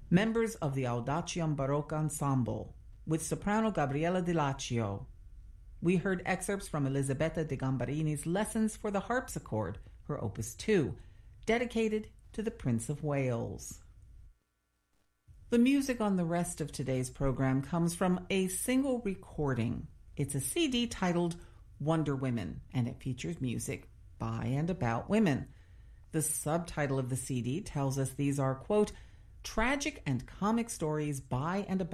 members of the Audacium Barocca Ensemble, with soprano Gabriella Di Laccio. We heard excerpts from Elisabetta de Gambarini's Lessons for the Harpsichord, her Opus 2, dedicated to the Prince of Wales. The music on the rest of today's program comes from a single recording. It's a CD titled Wonder Women, and it features music by and about women. The subtitle of the CD tells us these are, quote, tragic and comic stories by and about